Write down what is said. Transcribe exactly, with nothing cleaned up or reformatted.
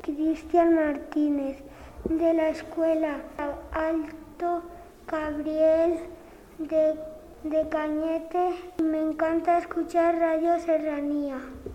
Cristian Martínez, de la escuela Alto Gabriel de, de Cañete. Me encanta escuchar Radio Serranía.